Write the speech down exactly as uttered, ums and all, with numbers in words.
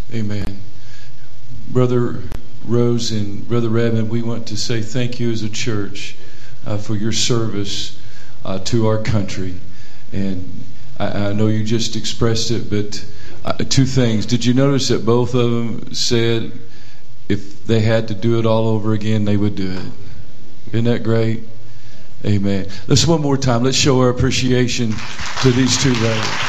Amen. Brother Rose and Brother Redmond, we want to say thank you as a church uh, for your service uh, to our country. And I, I know you just expressed it, but uh, two things. Did you notice that both of them said if they had to do it all over again, they would do it? Isn't that great? Amen. Let's one more time. Let's show our appreciation to these two ladies.